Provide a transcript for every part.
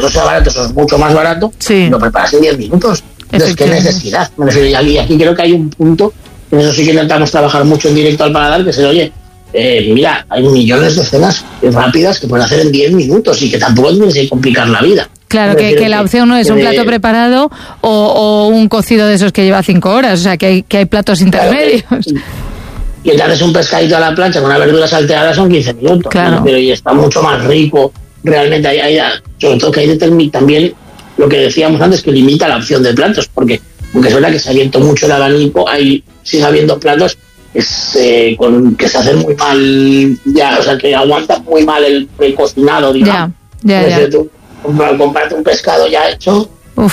eso sea barato, eso es mucho más barato, lo preparas en 10 minutos. Entonces, ¿qué necesidad? Y aquí creo que hay un punto, en eso sí que intentamos trabajar mucho en directo al paladar, que es, oye, mira, hay millones de cenas rápidas que puedes hacer en 10 minutos y que tampoco tienes que complicar la vida. Claro, que la opción no es un plato preparado o un cocido de esos que lleva 5 horas, o sea, que hay platos intermedios. Y entonces un pescadito a la plancha con una verdura salteada son 15 minutos. Claro. Pero y está mucho más rico. Realmente hay sobre todo que hay también lo que decíamos antes, que limita la opción de platos, porque aunque es verdad que se ha abierto mucho el abanico, sigue habiendo platos que se hacen muy mal, ya, o sea, que aguantan muy mal el cocinado, digamos. Ya. Tú comprarte un pescado ya hecho,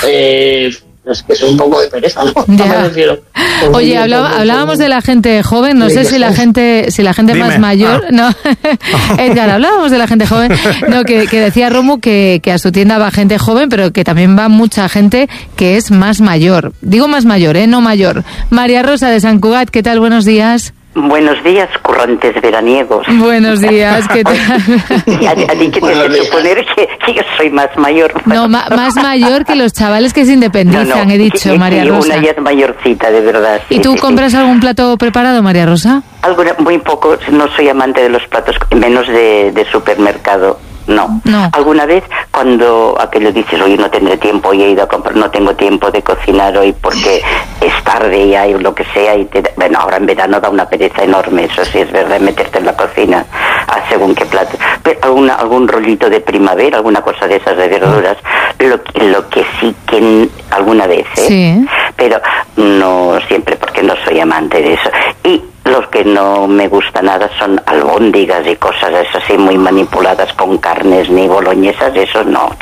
es que es un poco de pereza, ¿no? Ya. No me refiero. Oye, hablábamos de la gente joven, no sé si la gente más mayor, no, Edgar, hablábamos de la gente joven, no, que decía Romu que a su tienda va gente joven, pero que también va mucha gente que es más mayor. Digo más mayor, no mayor. María Rosa de Sant Cugat, ¿qué tal? Buenos días. Buenos días, currantes veraniegos. Buenos días, ¿qué tal? A ti que te hace suponer que yo soy más mayor. No, más mayor que los chavales que se independizan, he dicho, María Rosa. Una ya es mayorcita, de verdad. ¿Y tú compras algún plato preparado, María Rosa? Muy poco, no soy amante de los platos, menos de supermercado. No. Alguna vez cuando aquello dices, oye, no tendré tiempo y he ido a comprar, no tengo tiempo de cocinar hoy porque es tarde y hay lo que sea, bueno, ahora en verano da una pereza enorme, eso sí es verdad, meterte en la cocina a según qué plato, pero algún rollito de primavera, alguna cosa de esas de verduras, lo que sí que alguna vez, sí, pero no siempre, porque no soy amante de eso. Y los que no me gusta nada son albóndigas y cosas esas así muy manipuladas con carnes ni boloñesas, eso no,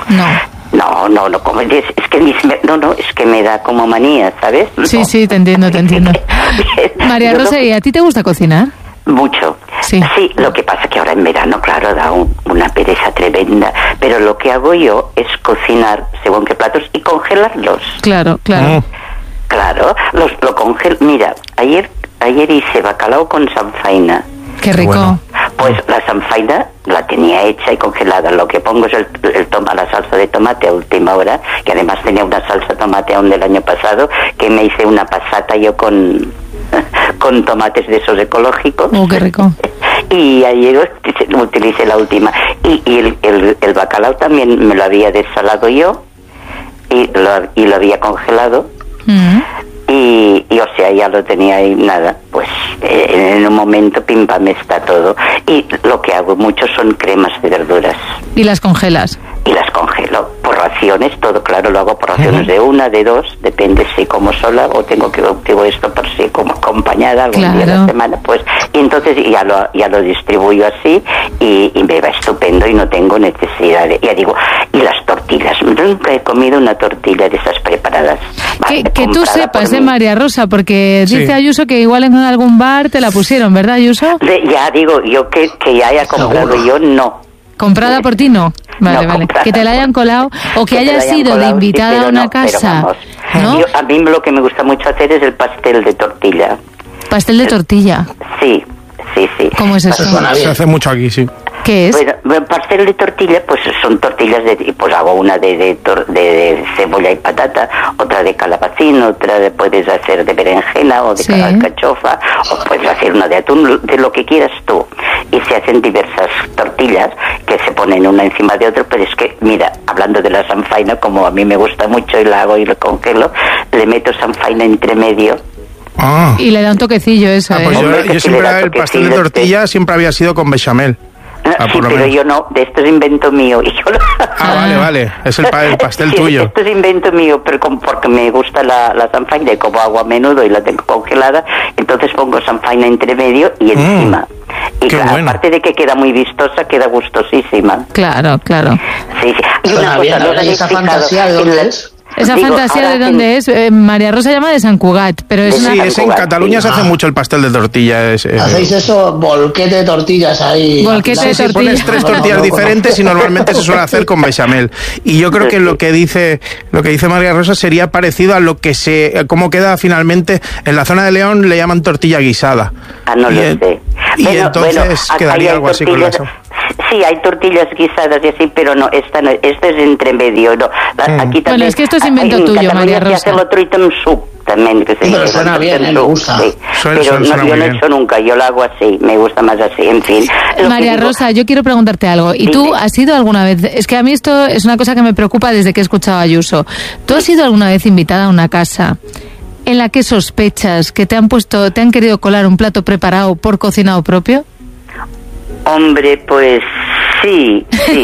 como es que me da como manía, ¿sabes? Sí, te entiendo. María Rosa, ¿y a ti te gusta cocinar? Mucho. Sí, lo que pasa que ahora en verano, claro, da una pereza tremenda, pero lo que hago yo es cocinar según qué platos y congelarlos. Claro. Claro, lo congelo. Mira, ayer hice bacalao con sanfaina. Qué rico. Bueno. Pues la sanfaina la tenía hecha y congelada. Lo que pongo es la salsa de tomate a última hora, que además tenía una salsa de tomate aún del año pasado, que me hice una pasata yo con tomates de esos ecológicos. Qué rico. Y ayer utilicé la última. Y el bacalao también me lo había desalado yo y lo había congelado. Y o sea, ya lo tenía ahí, nada, pues en un momento pim pam está todo. Y lo que hago mucho son cremas de verduras. ¿Y las congelas? Y las congelo por raciones, todo, claro, lo hago por raciones de 1, de 2, depende si como sola o tengo esto por si como acompañada algún día de la semana, pues, y entonces ya lo distribuyo así y me va estupendo y no tengo necesidad ya digo, y las tortillas, nunca he comido una tortilla de esas preparadas. Que tú sepas, María Rosa, porque dice Ayuso que igual en algún bar te la pusieron, ¿verdad, Ayuso? Ya digo, yo que ya haya comprado, yo no. ¿Comprada por ti no? Vale. Que te la hayan colado o que hayas ido de invitada a una casa. ¿No? A mí lo que me gusta mucho hacer es el pastel de tortilla. ¿Pastel de tortilla? Sí. ¿Cómo es eso? Se hace mucho aquí, sí. ¿Qué es? Bueno, pastel de tortilla, pues son tortillas pues hago una de cebolla y patata, otra de calabacín, otra puedes hacer de berenjena o de alcachofa, o puedes hacer una de atún, de lo que quieras tú. Y se hacen diversas tortillas que se ponen una encima de otra, pero es que, mira, hablando de la sanfaina, como a mí me gusta mucho y la hago y lo congelo, le meto sanfaina entre medio. Y le da un toquecillo eso, pues yo siempre el pastel de tortilla siempre había sido con bechamel. Sí, pero yo no, de esto es invento mío. Y yo vale, es el pastel tuyo. Esto es invento mío, pero porque me gusta la sanfaina y como hago a menudo y la tengo congelada, entonces pongo sanfaina entre medio y encima. Y aparte de que queda muy vistosa, queda gustosísima. Claro. Sí. Y una cosa, no ¿y esa fantasía de dónde es? ¿Esa fantasía de dónde es? María Rosa llama de Sant Cugat, pero es es en Cataluña, se hace mucho el pastel de tortilla. Hacéis eso, volquete de tortillas ahí. Volquete de tortillas. Pones 3 tortillas diferentes y normalmente se suele hacer con bechamel. Y yo creo que lo que dice María Rosa sería parecido a lo que cómo queda finalmente en la zona de León, le llaman tortilla guisada. No lo sé. Y entonces quedaría algo así con la Sí, hay tortillas guisadas y así, pero no, esta es entre medio. No. Aquí también, bueno, es que esto es invento tuyo, María Rosa. Hace el otro item soup también, que se pero suena bien, me gusta. Sí. Pero yo no he hecho nunca, yo lo hago así, me gusta más así, en fin. María Rosa, yo quiero preguntarte algo. ¿Y tú has ido alguna vez? Es que a mí esto es una cosa que me preocupa desde que he escuchado a Ayuso. ¿Tú has ido alguna vez invitada a una casa en la que sospechas que te han querido colar un plato preparado por cocinado propio? Hombre, pues sí.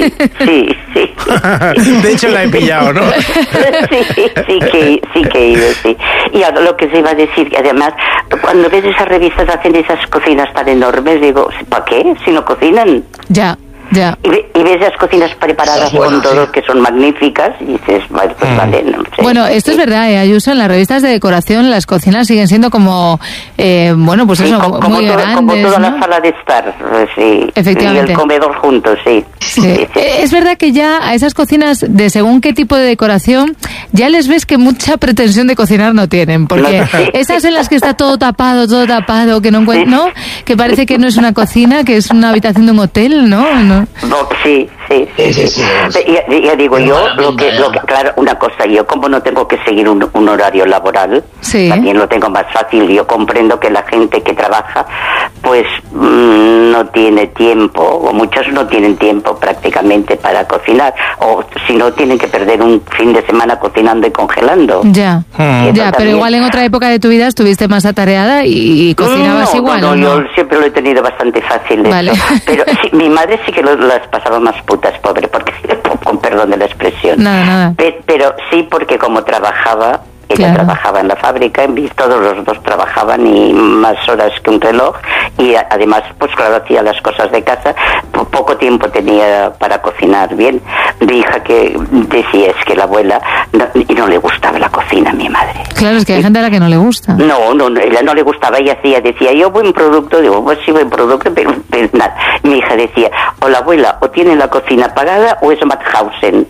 De hecho la he pillado, ¿no? sí que he ido, sí. Y ahora lo que se iba a decir, además, cuando ves esas revistas hacen esas cocinas tan enormes, digo, ¿para qué? Si no cocinan. Ya. Y ves las cocinas preparadas con todo, que son magníficas, y dices, pues vale, no sé. Bueno, esto es verdad, Ayuso, en las revistas de decoración las cocinas siguen siendo como, pues sí, eso, muy grandes, como toda, ¿no? La sala de estar, sí. Efectivamente. Y el comedor juntos, sí. Es verdad que ya a esas cocinas, de según qué tipo de decoración, ya les ves que mucha pretensión de cocinar no tienen, porque esas en las que está todo tapado, que no encuentran, ¿no? Que parece que no es una cocina, que es una habitación de un hotel, ¿no? No, sí. Ya digo yo, lo que, claro, una cosa, yo como no tengo que seguir un horario laboral, también lo tengo más fácil. Yo comprendo que la gente que trabaja, pues no tiene tiempo, o muchos no tienen tiempo prácticamente para cocinar, o si no tienen que perder un fin de semana cocinando y congelando. Ya, pero igual en otra época de tu vida estuviste más atareada y cocinabas igual. No, yo siempre lo he tenido bastante fácil. Vale. Pero sí, mi madre sí que las pasaba más putas, pobre, porque con perdón de la expresión. Nada. Pero sí, porque como trabajaba, ella trabajaba en la fábrica, todos los dos trabajaban y más horas que un reloj, y además, pues claro, hacía las cosas de casa, poco tiempo tenía para cocinar bien. Mi hija que decía es que la abuela no le gustaba la cocina a mi madre. Claro, es que hay gente a la que no le gusta. No, ella no le gustaba, ella decía, yo buen producto, digo, pues sí, buen producto, pero nada. Mi hija decía, o la abuela o tiene la cocina apagada o es Mauthausen.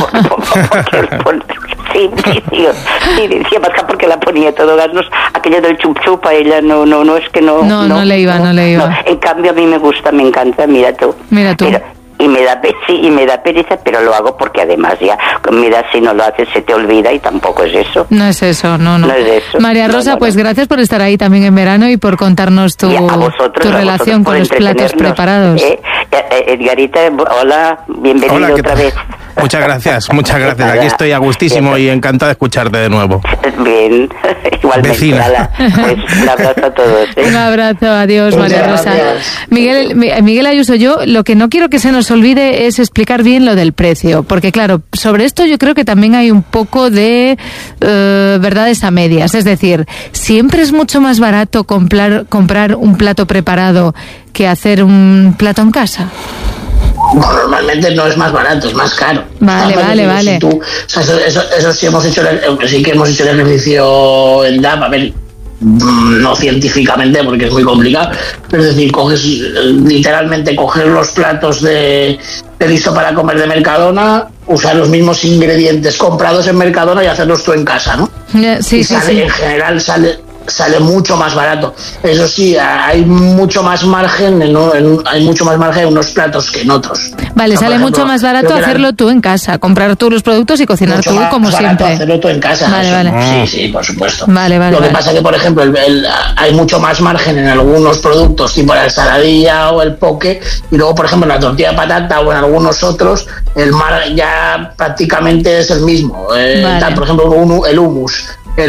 Sí, decía Pascal porque la ponía todo gas, aquello del chup chup a ella no es que no le iba. En cambio a mí me gusta, me encanta, mira tú. Y me da pereza, pero lo hago porque además ya, mira, si no lo haces se te olvida y tampoco es eso. No es eso, no. No es eso. María Rosa, pues gracias por estar ahí también en verano y por contarnos tu relación con los platos preparados. Edgarita, hola, bienvenido otra vez. Muchas gracias. Aquí estoy a gustísimo y encantado de escucharte de nuevo. Bien, igualmente. Vecina. Pues un abrazo a todos. Un abrazo, adiós, María Rosa. Miguel Ayuso, yo lo que no quiero que se nos olvide es explicar bien lo del precio, porque claro, sobre esto yo creo que también hay un poco de verdades a medias, es decir, siempre es mucho más barato comprar un plato preparado que hacer un plato en casa. Bueno, normalmente no es más barato, es más caro. Vale. Si tú, o sea, eso sí que hemos hecho el ejercicio en DAP, a ver, no científicamente porque es muy complicado, pero es decir, literalmente coger los platos de listo para comer de Mercadona, usar los mismos ingredientes comprados en Mercadona y hacerlos tú en casa, ¿no? Sí. En general sale mucho más barato. Eso sí, hay mucho más margen en unos platos que en otros. Vale, sale mucho más barato hacerlo tú en casa, comprar tú los productos y cocinar tú como siempre. Hacerlo tú en casa. Vale. Sí, por supuesto. Vale. Lo que pasa que, por ejemplo, hay mucho más margen en algunos productos, tipo la ensaladilla o el poke, y luego, por ejemplo, en la tortilla de patata o en algunos otros, el margen ya prácticamente es el mismo. Por ejemplo, el hummus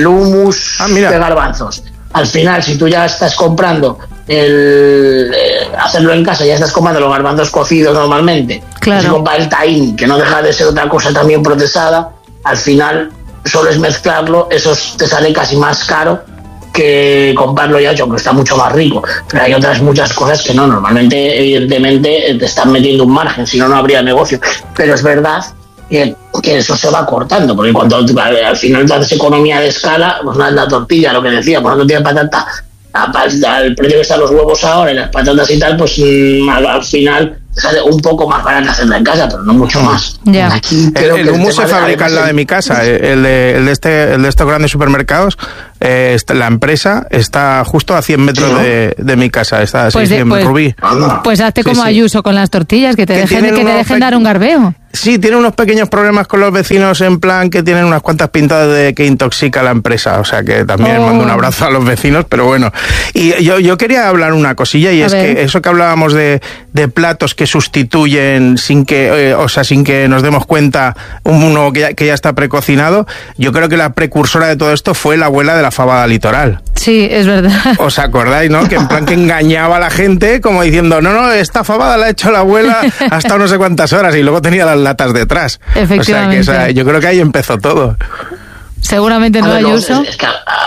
de garbanzos. Al final, si tú ya estás comprando hacerlo en casa, ya estás comprando los garbanzos cocidos normalmente, si compras el tahini, que no deja de ser otra cosa también procesada, al final solo es mezclarlo, eso te sale casi más caro que comprarlo ya hecho, que está mucho más rico. Pero hay otras muchas cosas que no, normalmente, evidentemente, te están metiendo un margen, si no, no habría negocio. Pero es verdad que eso se va cortando, porque cuando al final haces economía de escala, pues la tortilla, lo que decía, por la tortilla de patata, al precio que están los huevos ahora y las patatas y tal, pues al final sale un poco más barato hacerla en casa, pero no mucho más. Yeah. El hummus se fabrica en la de mi casa, el de estos grandes supermercados. La empresa está justo a 100 metros de mi casa, está a 600, Rubí. Pues hazte como Ayuso con las tortillas, que te dejen dar un garbeo. Sí, tiene unos pequeños problemas con los vecinos, en plan que tienen unas cuantas pintadas de que intoxica la empresa, o sea que también mando un abrazo a los vecinos, pero bueno. Y yo quería hablar una cosilla, y es que eso que hablábamos de platos que sustituyen sin que nos demos cuenta uno que ya está precocinado, yo creo que la precursora de todo esto fue la abuela de la fabada litoral. Sí, es verdad. ¿Os acordáis, no? Que en plan que engañaba a la gente como diciendo, no, esta fabada la ha hecho la abuela hasta no sé cuántas horas, y luego tenía las latas detrás. Efectivamente. O sea, yo creo que ahí empezó todo. Seguramente no, Ayuso. Es que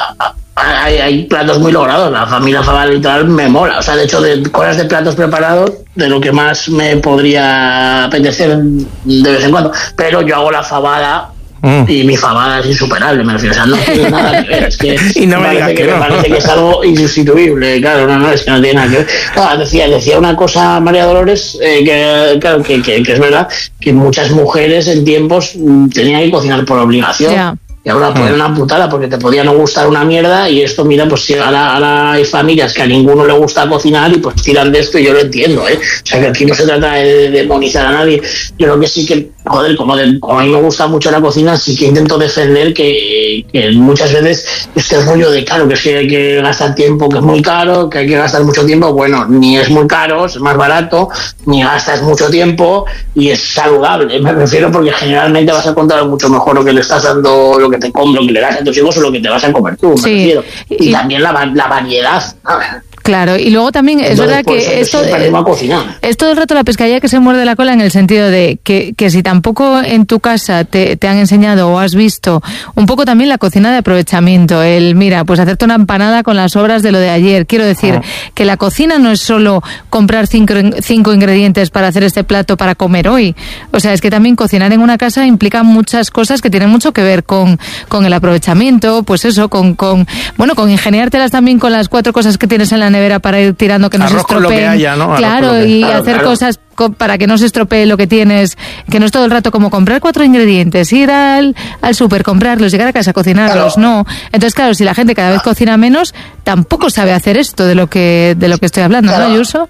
hay platos muy logrados. La familia fabada litoral me mola. O sea, de hecho, de cosas de platos preparados, de lo que más me podría apetecer de vez en cuando. Pero yo hago la fabada y mi fabada es insuperable, me refiero. O sea, no tiene nada que ver. Es que y no me digas que no. Parece que es algo insustituible. Claro, no, es que no tiene nada que ver. No, decía una cosa María Dolores, que es verdad, que muchas mujeres en tiempos tenían que cocinar por obligación. Yeah. Y ahora pues una putada, porque te podía no gustar una mierda, y esto, mira, pues ahora hay familias que a ninguno le gusta cocinar y pues tiran de esto, y yo lo entiendo, O sea, que aquí no se trata de demonizar a nadie. Yo creo que sí que, joder, como a mí me gusta mucho la cocina, sí que intento defender que muchas veces este rollo de, claro, que es que hay que gastar tiempo, que es muy caro, que hay que gastar mucho tiempo, bueno, ni es muy caro, es más barato, ni gastas mucho tiempo, y es saludable, me refiero, porque generalmente vas a contar mucho mejor lo que le estás dando, lo que te comes, lo que le das a tus hijos o lo que te vas a comer tú, me refiero. Y también la variedad. Claro, y luego también es verdad que esto es todo el rato la pescadilla que se muerde la cola, en el sentido de que si tampoco en tu casa te han enseñado o has visto un poco también la cocina de aprovechamiento, mira, pues hacerte una empanada con las sobras de lo de ayer. Quiero decir que la cocina no es solo comprar cinco ingredientes para hacer este plato para comer hoy. O sea, es que también cocinar en una casa implica muchas cosas que tienen mucho que ver con el aprovechamiento, pues eso, con ingeniártelas también con las 4 cosas que tienes en la nevera para ir tirando que no se estropeen. Lo que haya, ¿no? Claro, y hacer cosas para que no se estropee lo que tienes, que no es todo el rato como comprar 4 ingredientes, ir al súper, comprarlos, llegar a casa, cocinarlos, no. Entonces, claro, si la gente cada vez cocina menos, tampoco sabe hacer esto de lo que estoy hablando, ¿no, Ayuso?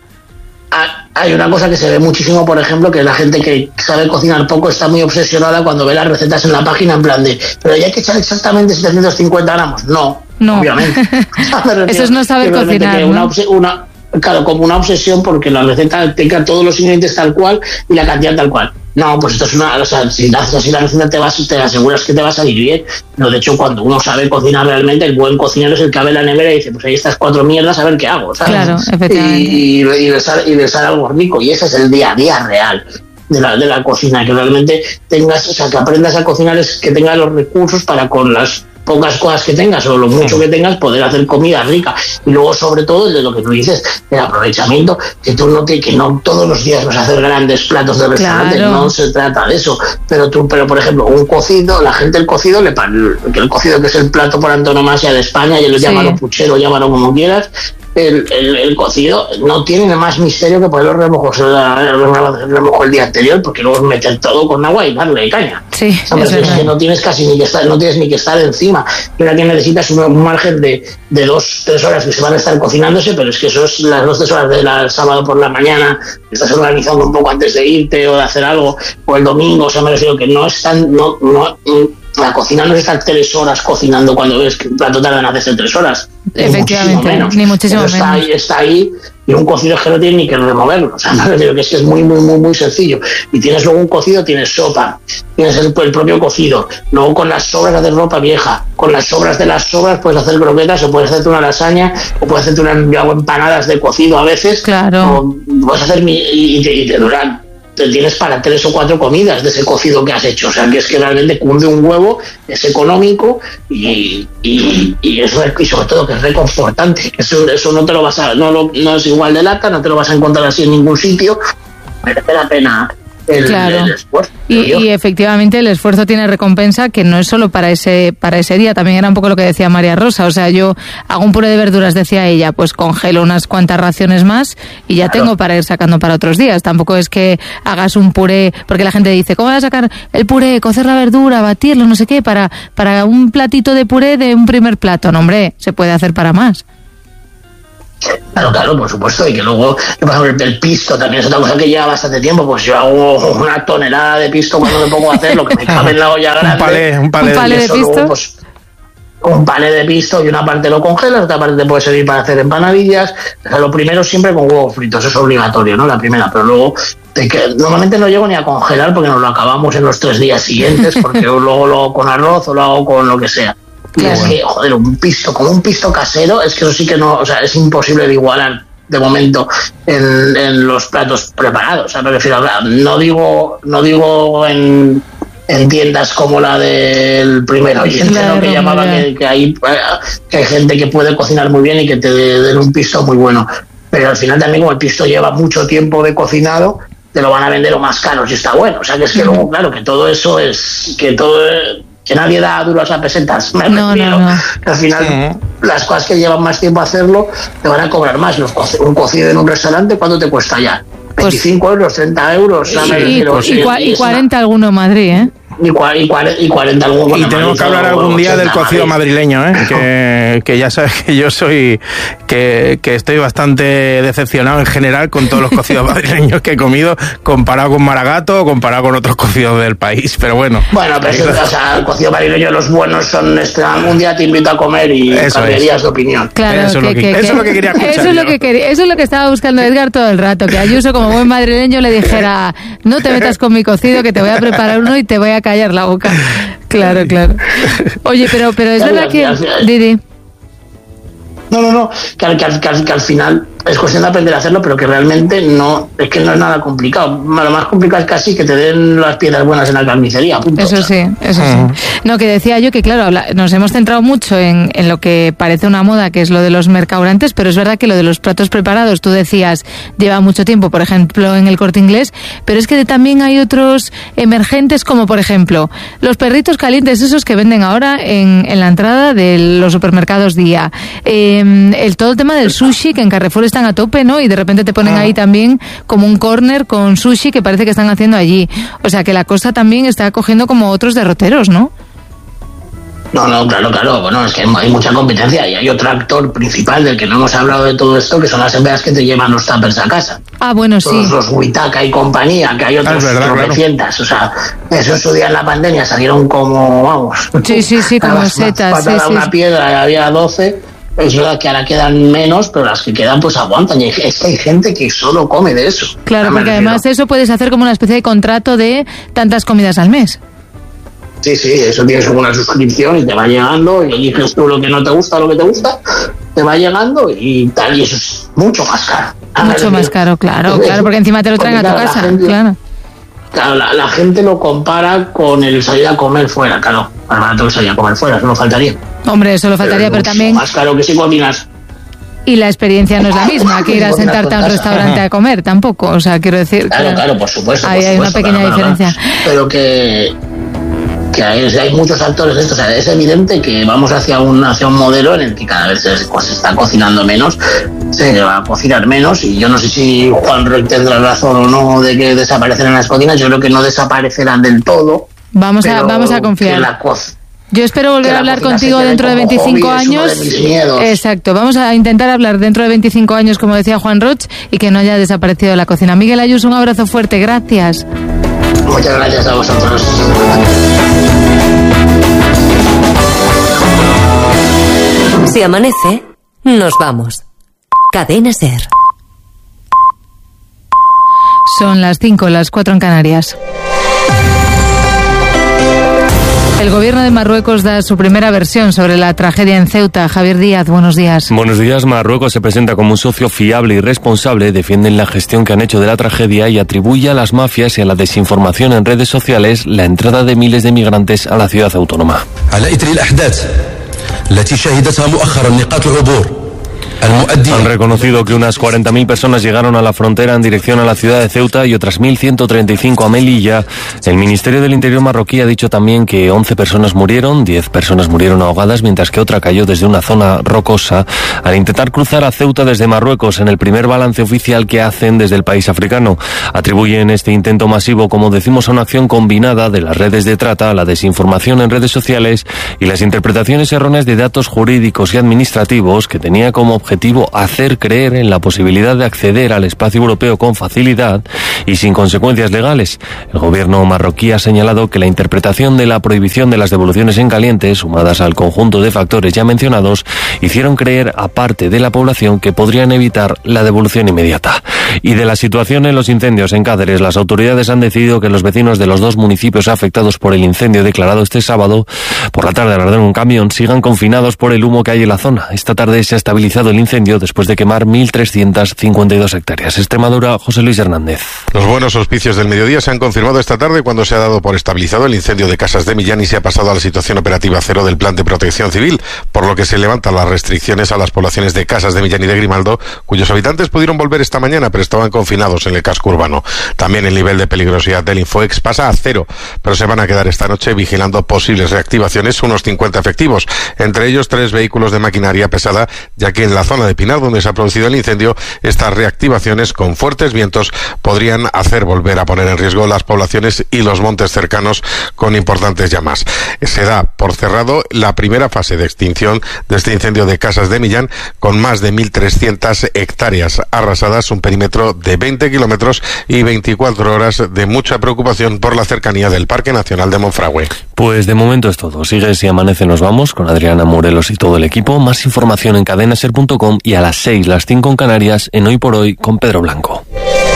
Hay una cosa que se ve muchísimo, por ejemplo, que la gente que sabe cocinar poco está muy obsesionada cuando ve las recetas en la página, en plan de, pero ya hay que echar exactamente 750 gramos. No, obviamente. Eso es no saber cocinar, ¿no? Claro, como una obsesión porque la receta tenga todos los ingredientes tal cual y la cantidad tal cual. No, pues esto es o sea, si haces así la receta te aseguras que te va a salir bien. Pero de hecho, cuando uno sabe cocinar realmente, el buen cocinero es el que abre la nevera y dice, pues ahí estas 4 mierdas, a ver qué hago, ¿sabes? Claro, efectivamente. Y le sale algo rico, y ese es el día a día real de la cocina, que realmente tengas, o sea, que aprendas a cocinar, es que tengas los recursos para, con las pocas cosas que tengas o lo mucho que tengas, poder hacer comida rica. Y luego, sobre todo, de lo que tú dices, el aprovechamiento, que no todos los días vas a hacer grandes platos de restaurante, no se trata de eso. Pero por ejemplo, un cocido, la gente el cocido que es el plato por antonomasia de España, y lo llaman puchero, llámalo como quieras. El cocido no tiene más misterio que poner los remojos el día anterior, porque luego meter todo con agua y darle caña. Sí, es que no tienes casi ni que estar encima. Y ahora que necesitas un margen de 2-3 horas que se van a estar cocinándose, pero es que eso es las 2-3 horas del sábado por la mañana, estás organizando un poco antes de irte o de hacer algo, o el domingo. O sea, me refiero que no es tan... La cocina no es estar 3 horas cocinando cuando ves que el plato tarda en hacerse 3 horas. Efectivamente, ni muchísimo menos. Está ahí, y un cocido es que no tiene ni que removerlo. O sea, me refiero que es muy, muy, muy, muy sencillo. Y tienes luego un cocido, tienes sopa, tienes el propio cocido. Luego con las sobras hacer ropa vieja. Con las sobras de las sobras puedes hacer croquetas, o puedes hacerte una lasaña, o puedes hacerte empanadas de cocido a veces. Claro. O puedes hacer y te duran. Te tienes para 3 o 4 comidas de ese cocido que has hecho. O sea, que es que realmente cunde un huevo, es económico y sobre todo que es reconfortante. Eso no te lo vas a... No es igual de lata, no te lo vas a encontrar así en ningún sitio. Merece la pena el esfuerzo. Y efectivamente el esfuerzo tiene recompensa, que no es solo para ese día, también era un poco lo que decía María Rosa. O sea, yo hago un puré de verduras, decía ella, pues congelo unas cuantas raciones más y ya tengo para ir sacando para otros días. Tampoco es que hagas un puré, porque la gente dice, ¿cómo vas a sacar el puré, cocer la verdura, batirlo, no sé qué, para un platito de puré de un primer plato? No, hombre, se puede hacer para más. Claro, por supuesto, y que luego, por ejemplo, el pisto también es otra cosa que lleva bastante tiempo. Pues yo hago una tonelada de pisto cuando me pongo a hacer lo que me cabe en la olla grande. Un palé de pisto. Luego, pues, un palé de pisto y una parte lo congelas, otra parte te puede servir para hacer empanadillas. O sea, lo primero siempre con huevos fritos, eso es obligatorio, ¿no? La primera, pero luego normalmente no llego ni a congelar porque nos lo acabamos en los 3 días siguientes, porque luego lo hago con arroz o lo hago con lo que sea. Y es que, joder, un pisto casero, es que eso sí que no, o sea, es imposible de igualar de momento en los platos preparados. O sea, me refiero a, no digo en tiendas como la del primer oyente, claro, ¿no? Que llamaba que hay gente que puede cocinar muy bien y que te den un pisto muy bueno. Pero al final también, como el pisto lleva mucho tiempo de cocinado, te lo van a vender o más caro si está bueno. O sea, que es que luego, claro, que todo eso es que nadie da duros a pesetas, no. Al final, las cosas que llevan más tiempo a hacerlo te van a cobrar más. Un cocido en un restaurante, ¿cuánto te cuesta ya? 25 euros, 30 euros. Y 40 alguno en Madrid, ¿eh? Y 40 alguno. Y tenemos que hablar algún día del cocido madrileño, que ya sabes que yo que estoy bastante decepcionado en general con todos los cocidos madrileños que he comido, comparado con Maragato o comparado con otros cocidos del país, pero bueno. Bueno, pero el cocido madrileño, los buenos son un día te invito a comer y cambiarías de opinión. Claro, eso es lo que quería escuchar. Eso es lo que estaba buscando Edgar todo el rato, que Ayuso, como buen madrileño, le dijera, no te metas con mi cocido, que te voy a preparar uno y te voy a callar la boca. Claro. Oye, pero es verdad que... Didi. No, que al final es cuestión de aprender a hacerlo, pero que realmente no es nada complicado. Lo más complicado es casi que te den las piezas buenas en la carnicería. Punto. Eso sí. No, que decía yo que, claro, nos hemos centrado mucho en lo que parece una moda, que es lo de los mercaurantes, pero es verdad que lo de los platos preparados, tú decías, lleva mucho tiempo, por ejemplo, en el Corte Inglés, pero es que también hay otros emergentes, como por ejemplo, los perritos calientes, esos que venden ahora en la entrada de los supermercados Día. Todo el tema del sushi, que en Carrefour están a tope, ¿no? Y de repente te ponen ahí también como un corner con sushi que parece que están haciendo allí. O sea que la cosa también está cogiendo como otros derroteros, ¿no? No, claro. Bueno, es que hay mucha competencia y hay otro actor principal del que no hemos hablado de todo esto, que son las empresas que te llevan los tuppers a casa. Ah, bueno, sí. Todos los Huitaca y compañía, que hay otros 900. Claro. O sea, eso en su día en la pandemia salieron como, vamos... Sí, como setas. Una piedra y había 12... Es verdad que ahora quedan menos, pero las que quedan pues aguantan. Y es que hay gente que solo come de eso. Claro, porque además eso puedes hacer como una especie de contrato de tantas comidas al mes. Sí, eso tienes como una suscripción y te va llegando y eliges tú lo que no te gusta, lo que te gusta, te va llegando y tal, y eso es mucho más caro. Mucho más caro, claro, porque encima te lo traen a tu casa, claro. Claro, la gente lo compara con el salir a comer fuera, claro. Para todo salir a comer fuera, eso no faltaría. Hombre, eso lo faltaría, pero también... más caro que si cocinas. Y la experiencia no es la misma que ir a sentarte a un restaurante a comer, tampoco. O sea, quiero decir... Claro, por supuesto. Hay una pequeña diferencia. Pero que hay muchos actores de esto. O sea, es evidente que vamos hacia un modelo en el que cada vez se está cocinando menos, se va a cocinar menos, y yo no sé si Juan Roig tendrá razón o no de que desaparecerán las cocinas. Yo creo que no desaparecerán del todo. Vamos a confiar. Yo espero volver a hablar contigo dentro de 25 años. Exacto, vamos a intentar hablar dentro de 25 años, como decía Juan Roig, y que no haya desaparecido la cocina. Miguel Ayuso, un abrazo fuerte, gracias. Muchas gracias a vosotros. Si amanece, nos vamos. Cadena SER. Son las 5, las 4 en Canarias. El gobierno de Marruecos da su primera versión sobre la tragedia en Ceuta. Javier Díaz, buenos días. Buenos días. Marruecos se presenta como un socio fiable y responsable, defienden la gestión que han hecho de la tragedia y atribuye a las mafias y a la desinformación en redes sociales la entrada de miles de migrantes a la ciudad autónoma. Han reconocido que unas 40.000 personas llegaron a la frontera en dirección a la ciudad de Ceuta y otras 1.135 a Melilla. El Ministerio del Interior marroquí ha dicho también que 11 personas murieron, 10 personas murieron ahogadas, mientras que otra cayó desde una zona rocosa al intentar cruzar a Ceuta desde Marruecos, en el primer balance oficial que hacen desde el país africano. Atribuyen este intento masivo, como decimos, a una acción combinada de las redes de trata, la desinformación en redes sociales y las interpretaciones erróneas de datos jurídicos y administrativos, que tenía como objetivo hacer creer en la posibilidad de acceder al espacio europeo con facilidad y sin consecuencias legales. El gobierno marroquí ha señalado que la interpretación de la prohibición de las devoluciones en caliente, sumadas al conjunto de factores ya mencionados, hicieron creer a parte de la población que podrían evitar la devolución inmediata. Y de la situación en los incendios en Cáceres, las autoridades han decidido que los vecinos de los 2 municipios afectados por el incendio declarado este sábado por la tarde al arder un camión sigan confinados por el humo que hay en la zona. Esta tarde se ha estabilizado el incendio después de quemar 1.352 hectáreas. Extremadura, José Luis Hernández. Los buenos auspicios del mediodía se han confirmado esta tarde cuando se ha dado por estabilizado el incendio de Casas de Millán y se ha pasado a la situación operativa cero del Plan de Protección Civil, por lo que se levantan las restricciones a las poblaciones de Casas de Millán y de Grimaldo, cuyos habitantes pudieron volver esta mañana, pero estaban confinados en el casco urbano. También el nivel de peligrosidad del Infoex pasa a cero, pero se van a quedar esta noche vigilando posibles reactivaciones unos 50 efectivos, entre ellos 3 vehículos de maquinaria pesada, ya que en la zona de Pinar, donde se ha producido el incendio, estas reactivaciones con fuertes vientos podrían hacer volver a poner en riesgo las poblaciones y los montes cercanos con importantes llamas. Se da por cerrado la primera fase de extinción de este incendio de Casas de Millán, con más de 1.300 hectáreas arrasadas, un perímetro de 20 kilómetros y 24 horas de mucha preocupación por la cercanía del Parque Nacional de Monfragüe. Pues de momento es todo. Sigue Si Amanece Nos Vamos con Adriana Morelos y todo el equipo. Más información en cadenaser.com y a las 6, las 5 en Canarias, en Hoy por Hoy con Pedro Blanco.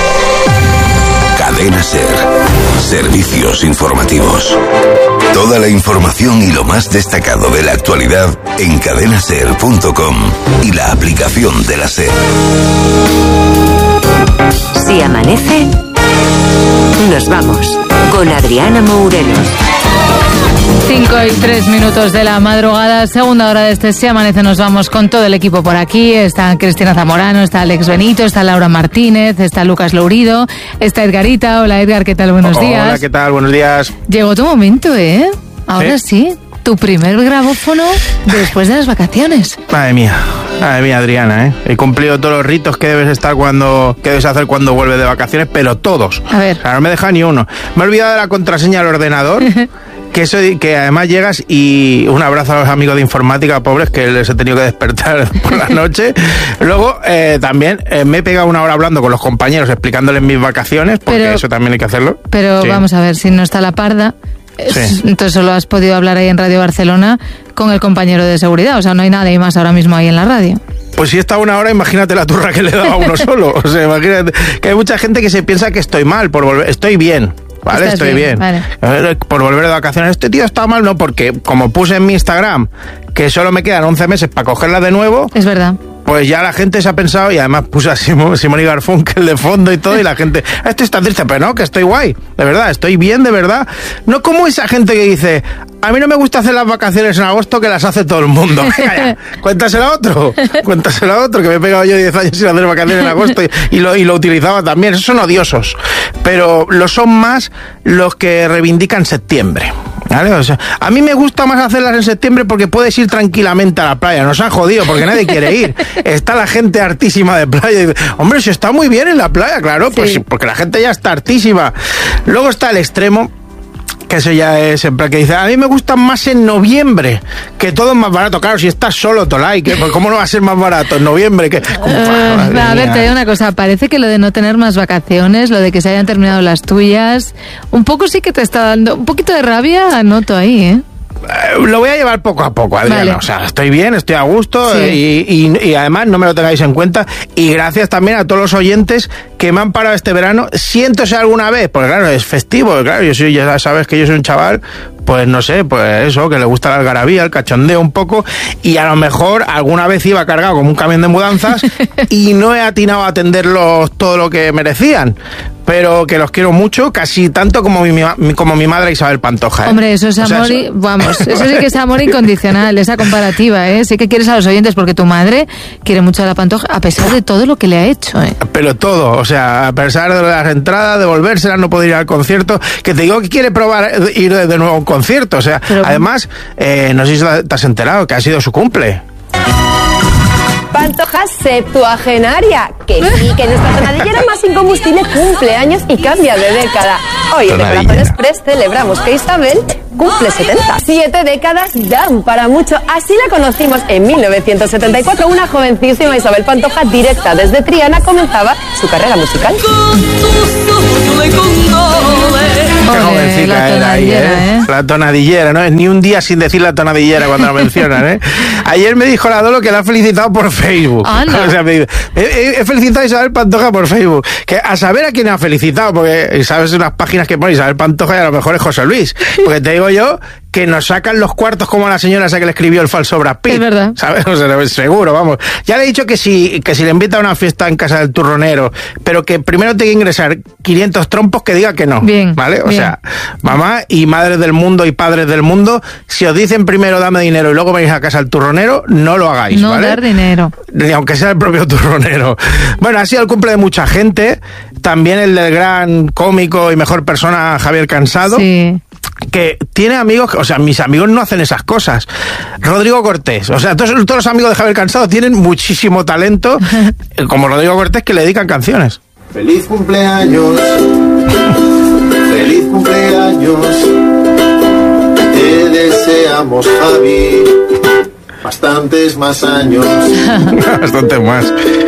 Cadena Ser. Servicios informativos. Toda la información y lo más destacado de la actualidad en cadenaser.com y la aplicación de la Ser. Si amanece, nos vamos con Adriana Morelos. 5:03 de la madrugada, segunda hora de este Si Amanece. Nos vamos con todo el equipo por aquí. Está Cristina Zamorano, está Alex Benito, está Laura Martínez, está Lucas Lourido, está Edgarita. Hola Edgar, ¿qué tal? Buenos días. Hola, ¿qué tal? Buenos días. Llegó tu momento, ¿eh? Ahora sí. Tu primer grabófono después de las vacaciones. Madre mía, Adriana, ¿eh? He cumplido todos los ritos que debes hacer cuando vuelves de vacaciones, pero todos. A ver. O sea, no me deja ni uno. Me he olvidado de la contraseña del ordenador. Que además llegas y un abrazo a los amigos de informática, pobres, que les he tenido que despertar por la noche. Luego también me he pegado una hora hablando con los compañeros, explicándoles mis vacaciones, porque eso también hay que hacerlo. Pero sí. Vamos a ver, si no está la parda, sí. Entonces solo has podido hablar ahí en Radio Barcelona con el compañero de seguridad, o sea, no hay nadie más ahora mismo ahí en la radio. Pues si está una hora, imagínate la turra que le daba a uno solo. O sea, imagínate que hay mucha gente que se piensa que estoy mal por volver. Estoy bien. Vale, estoy bien. Vale. Por volver de vacaciones. Este tío está mal, no, porque como puse en mi Instagram que solo me quedan 11 meses para cogerla de nuevo. Es verdad. Pues ya la gente se ha pensado, y además puse a Simón y Garfunkel de fondo y todo, y la gente, esto está triste, pero no, que estoy guay, de verdad, estoy bien, de verdad. No como esa gente que dice, a mí no me gusta hacer las vacaciones en agosto, que las hace todo el mundo. Cuéntaselo a otro, que me he pegado yo 10 años sin hacer vacaciones en agosto y lo utilizaba también. Esos son odiosos, pero lo son más los que reivindican septiembre. ¿Vale? O sea, a mí me gusta más hacerlas en septiembre porque puedes ir tranquilamente a la playa. Nos han jodido porque nadie quiere ir. Está la gente hartísima de playa y dice, hombre, si está muy bien en la playa, claro, pues sí, porque la gente ya está hartísima. Luego está el extremo, que eso ya es en plan que dice, a mí me gusta más en noviembre, que todo es más barato. Claro, si estás solo, Tolai, ¿cómo no va a ser más barato en noviembre? A ver, te digo una cosa, parece que lo de no tener más vacaciones, lo de que se hayan terminado las tuyas, un poco sí que te está dando un poquito de rabia, noto ahí, ¿eh? Lo voy a llevar poco a poco, Adriana. Vale. O sea, estoy bien, estoy a gusto, sí. y además no me lo tengáis en cuenta. Y gracias también a todos los oyentes que me han parado este verano. Siéntose alguna vez, porque claro, es festivo, claro, ya sabes que yo soy un chaval, pues no sé, pues eso, que le gusta la algarabía, el cachondeo un poco, y a lo mejor alguna vez iba cargado como un camión de mudanzas y no he atinado a atenderlos todo lo que merecían, pero que los quiero mucho, casi tanto como mi madre Isabel Pantoja, ¿eh? Hombre, eso es amor, vamos, eso sí que es amor incondicional, esa comparativa, ¿eh? Sí que quieres a los oyentes, porque tu madre quiere mucho a la Pantoja, a pesar de todo lo que le ha hecho, ¿eh? Pero todo, o sea, a pesar de las entradas, devolvérselas, no poder ir al concierto, que te digo que quiere probar ir de nuevo a un concierto, o sea, pero, además, no sé si te has enterado, que ha sido su cumple. Pantoja septuagenaria, que sí, que nuestra tonadillera más incombustible cumple años y cambia de década. Hoy en Corazón Express celebramos que Isabel cumple 70. 7 décadas dan para mucho. Así la conocimos en 1974. Una jovencísima Isabel Pantoja, directa desde Triana, comenzaba su carrera musical. Qué jovencita era ahí, ¿eh? La tonadillera, ¿no? Es ni un día sin decir la tonadillera cuando la mencionan, ¿eh? Ayer me dijo la Dolo que la ha felicitado por Facebook. O sea, he felicitado a Isabel Pantoja por Facebook. Que a saber a quién ha felicitado, porque sabes unas páginas que pone Isabel Pantoja y a lo mejor es José Luis. Porque te digo yo que nos sacan los cuartos como a la señora esa que le escribió el falso Brad Pitt. Es verdad. ¿Sabes? O sea, seguro, vamos. Ya le he dicho que si le invita a una fiesta en casa del turronero, pero que primero tiene que ingresar 500 trompos, que diga que no. Bien. ¿Vale? O sea, mamá y madres del mundo y padres del mundo, si os dicen primero dame dinero y luego venís a casa del turronero, no lo hagáis, no, ¿vale? Dar dinero. Ni aunque sea el propio turronero. Bueno, ha sido el cumple de mucha gente, también el del gran cómico y mejor persona Javier Cansado. Sí. Que tiene amigos, o sea, mis amigos no hacen esas cosas. Rodrigo Cortés, o sea, todos los amigos de Javier Cansado tienen muchísimo talento, como Rodrigo Cortés, que le dedican canciones. Feliz cumpleaños, feliz cumpleaños, te deseamos, Javi, bastantes más años. Bastantes más.